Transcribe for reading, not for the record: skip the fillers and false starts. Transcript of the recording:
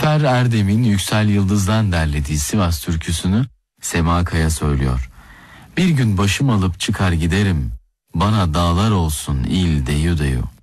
Alper Erdem'in Yüksel Yıldız'dan derlediği Sivas türküsünü Sema Kaya söylüyor. Bir gün başım alıp çıkar giderim, bana dağlar olsun il deyu deyu.